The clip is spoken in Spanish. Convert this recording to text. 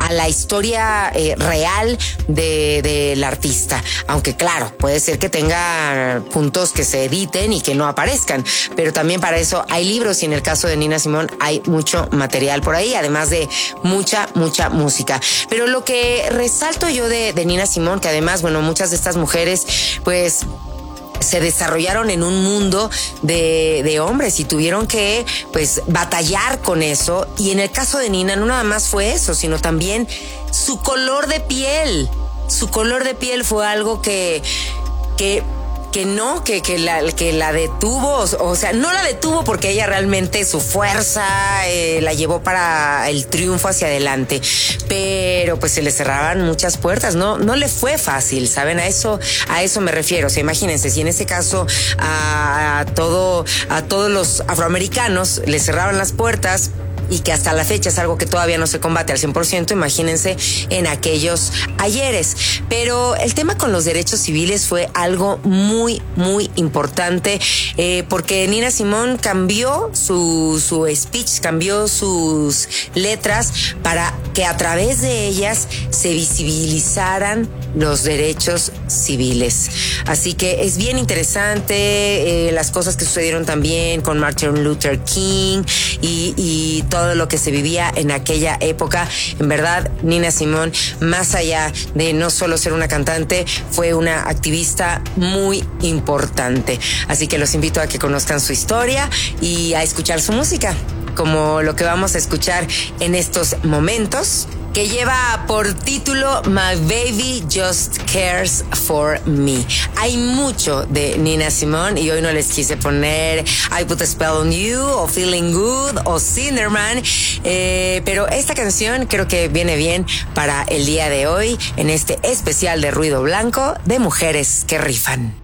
a la historia real del artista. Aunque claro, puede ser que tenga puntos que se editen y que no aparezcan, pero también para eso hay libros, y en el caso de Nina Simone hay mucho material por ahí, además de mucha música. Pero lo que resalto yo de Nina Simone, que además, bueno, muchas de estas mujeres pues se desarrollaron en un mundo de hombres y tuvieron que pues batallar con eso. Y en el caso de Nina no nada más fue eso, sino también su color de piel. Su color de piel fue algo que la detuvo, o sea, no la detuvo porque ella realmente su fuerza la llevó para el triunfo hacia adelante, pero pues se le cerraban muchas puertas, no le fue fácil, ¿saben? A eso me refiero. O sea, imagínense, si en ese caso a todos los afroamericanos le cerraban las puertas, y que hasta la fecha es algo que todavía no se combate al 100%, imagínense en aquellos ayeres. Pero el tema con los derechos civiles fue algo muy importante, porque Nina Simone cambió su speech, cambió sus letras para que a través de ellas se visibilizaran los derechos civiles. Así que es bien interesante las cosas que sucedieron también con Martin Luther King y todo lo que se vivía en aquella época. En verdad, Nina Simone, más allá de no solo ser una cantante, fue una activista muy importante. Así que los invito a que conozcan su historia y a escuchar su música, como lo que vamos a escuchar en estos momentos, que lleva por título My Baby Just Cares for Me. Hay mucho de Nina Simone y hoy no les quise poner I Put a Spell on You o Feeling Good o Cinderman, pero esta canción creo que viene bien para el día de hoy en este especial de Ruido Blanco de Mujeres que Rifan.